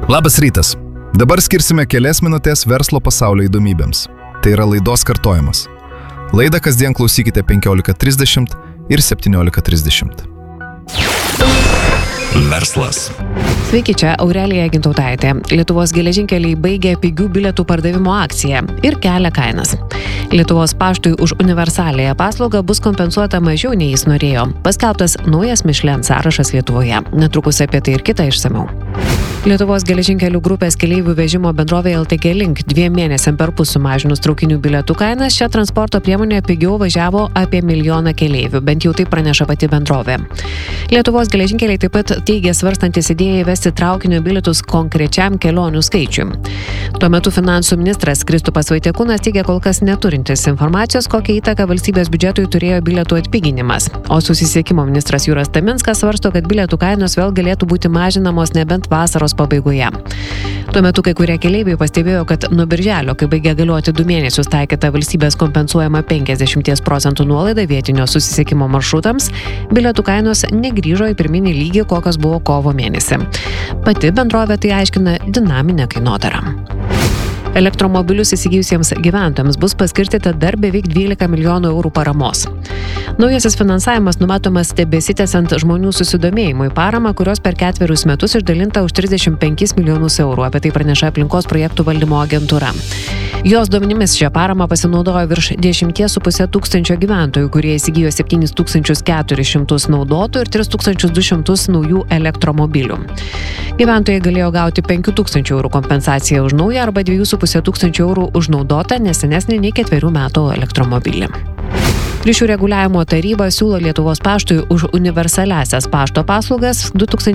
Labas rytas. Dabar skirsime kelias minutės verslo pasaulio įdomybėms. Tai yra laidos kartojimas. Laidą kasdien klausykite 15:30 ir 17:30. Verslas. Sveiki, čia Aurelija Gintautaitė. Lietuvos geležinkeliai baigė pigių bilietų pardavimo akciją ir kelia kainas. Lietuvos paštui už universaliąją paslaugą bus kompensuota mažiau nei jis norėjo. Paskelbtas naujas Michelin sąrašas Lietuvoje. Netrukus apie tai ir kitą išsamiau. Lietuvos geležinkelių grupės keleivių vežimo bendrovė LTG Link 2 mėnesiam perpus sumažinus traukinių bilietų kainas, šią transporto priemonę pigiau važiavo apie 1 milijoną keleivių, bent jau tai praneša pati bendrovė. Lietuvos geležinkeliai taip pat teigia svarstantis idėją įvesti traukinio bilietus konkrečiam kelionių skaičiui. Tuo metu finansų ministras Kristupas Vaitiekūnas teigia kol kas neturintis informacijos, kokią įtaką valstybės biudžetui turėjo bilietų atpiginimas, o susisiekimo ministras Juras Taminskas svarsto, kad bilietų kainos vėl galėtų būti mažinamos nebent vasaros pabaigoje. Tuo metu kai kurie keleiviai pastebėjo, kad nuo birželio, kai baigė galioti 2 mėnesius taikyta valstybės kompensuojama 50% nuolaida vietinio susisiekimo maršrutams, bilietų kainos negrįžo į pirminį lygį, kokios buvo kovo mėnesį. Pati bendrovė tai aiškina dinaminę kainodarą. Elektromobilius įsigijusiems gyventojams bus paskirstyta dar beveik 12 milijonų eurų paramos. Naujasis finansavimas numatomas tebesitęsiant žmonių susidomėjimui paramą, kurios per 4 metus išdalinta už 35 milijonus eurų, apie tai praneša aplinkos projektų valdymo agentūra. Jos duomenimis šią paramą pasinaudojo virš 10,5 tūkstančio gyventojų, kurie įsigijo 7400 naudotų ir 3200 naujų elektromobilių. Gyventojai galėjo gauti 5000 eurų kompensaciją už naują arba 2500 eurų už naudotą nesenesnį nei 4 metų elektromobilį. Ryšių reguliavimo taryba siūlo Lietuvos paštui už universaliasias pašto paslaugas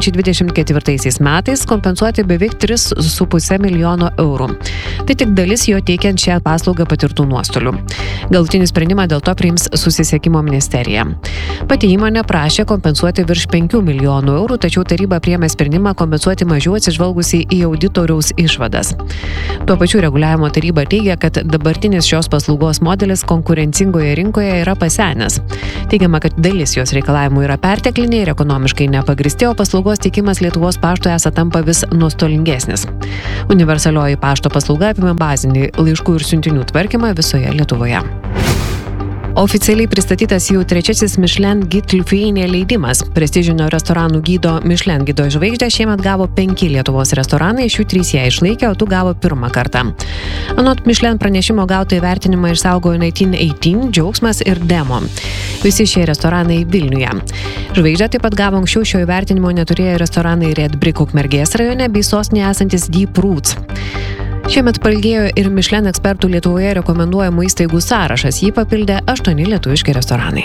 2024 metais kompensuoti beveik 3,5 milijono eurų. Tai tik dalis jo teikiant šią paslaugą patirtų nuostolių. Galutinį sprendimą dėl to priims susisiekimo ministerija. Pati įmonė prašė kompensuoti virš 5 milijonų eurų, tačiau taryba priėmė sprendimą kompensuoti mažiau atsižvelgusi į auditoriaus išvadas. Tuo pačiu reguliavimo taryba teigia, kad dabartinis šios paslaugos modelis konkurencingoje rinkoje yra pasenęs. Teigiama, kad dalis jos reikalavimų yra pertekliniai ir ekonomiškai nepagristi, o paslaugos teikimas Lietuvos paštui tampa vis nuostolingesnis. Universalioji pašto paslauga apima bazinį laiškų ir siuntinių tvarkymą visoje Lietuvoje. Oficialiai pristatytas jau 3 Michelin Guide Lithuania leidimas. Prestižinio restoranų gido Michelin gido žvaigždę šiemet gavo 5 Lietuvos restoranai, iš jų 3 ją išlaikė, o 2 gavo pirmą kartą. Anot Michelin pranešimo gautą įvertinimą išsaugojo 1918, Džiaugsmas ir Demo. Visi šie restoranai Vilniuje. Žvaigždę taip pat gavo anksčiau šio įvertinimo neturėję restoranai Red Brick Ukmergės rajone bei sostinėje esantis Deep Roots. Šiemet pailgėjo ir Michelin ekspertų Lietuvoje rekomenduojamų įstaigų sąrašas, jį papildė 8 lietuviški restoranai.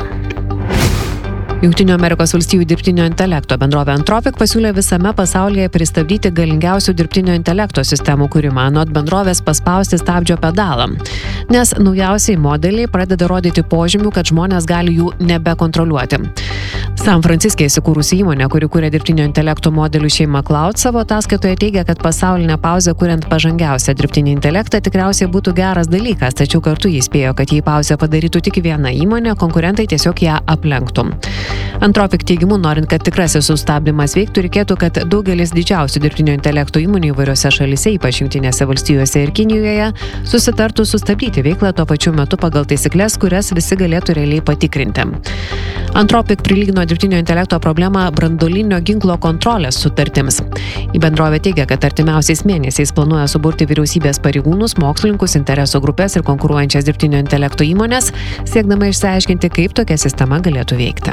Jungtinių Amerikos valstijų dirbtinio intelekto bendrovė Anthropic pasiūlė visame pasaulyje pristabdyti galingiausių dirbtinio intelekto sistemų kūrimą, anot bendrovės paspausti stabdžio pedalą. Nes naujausiai modeliai pradeda rodyti požymių, kad žmonės gali jų nebekontroliuoti. San Franciske įsikūrusi įmonė, kuri kuria dirbtinio intelekto modelių šeimą Cloud, savo ataskaitoje teigia, kad pasaulinė pauzė kuriant pažangiausią dirbtinį intelektą tikriausiai būtų geras dalykas, tačiau kartu jis spėjo, kad jei pauzę padarytų tik viena įmonė, konkurentai tiesiog ją aplenktų. Anthropic teigimu, norint, kad tikrasis sustabdymas veiktų, reikėtų, kad daugelis didžiausių dirbtinio intelekto įmonių įvairiose šalyse, ypač Jungtinėse valstijose ir Kinijoje, susitartų sustabdyti veiklą tuo pačiu metu pagal taisykles, kurias visi galėtų realiai patikrinti. Anthropic prilygino dirbtinio intelekto problemą branduolinio ginklo kontrolės sutartims. Į bendrovę teigia, kad artimiausiais mėnesiais planuoja suburti vyriausybės pareigūnus, mokslininkus, interesų grupės ir konkuruojančias dirbtinio intelekto įmonės, siekdama išsiaiškinti, kaip tokia sistema galėtų veikti.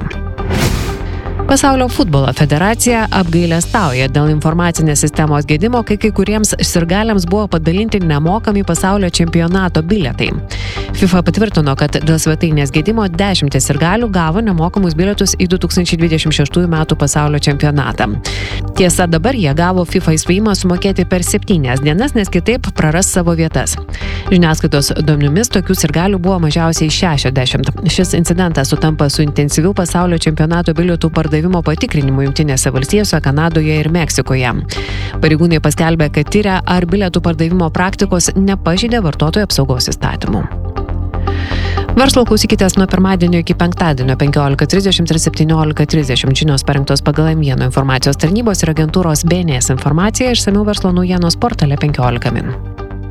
Pasaulio futbolo federacija apgailestauja dėl informacinės sistemos gedimo, kai kuriems sirgaliams buvo padalinti nemokami pasaulio čempionato bilietai. FIFA patvirtino, kad dėl svetainės gedimo 10 sirgalių gavo nemokamus bilietus į 2026 metų pasaulio čempionatą. Tiesa, dabar jie gavo FIFA įspėjimą sumokėti per 7 dienas, nes kitaip praras savo vietas. Žiniasklaidos duomenimis tokių sirgalių buvo mažiausiai 60. Šis incidentas sutampa su intensyviu pasaulio čempionato bilietų pardavimo patikrinimu Jungtinėse valstijose, Kanadoje ir Meksikoje. Pareigūnai paskelbė, kad tyria, ar bilietų pardavimo praktikos nepažeidė vartotojų apsaugos įstatymų. Verslo klausykitės nuo pirmadienio iki penktadienio 15:30 ir 17:30. Žinios parengtos pagal M1 informacijos tarnybos ir agentūros BNS informaciją, išsamiau verslo naujienos portale 15 min.